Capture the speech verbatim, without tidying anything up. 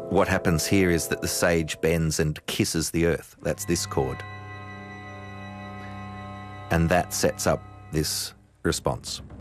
what happens here is that the sage bends and kisses the earth. That's this chord. And that sets up this response.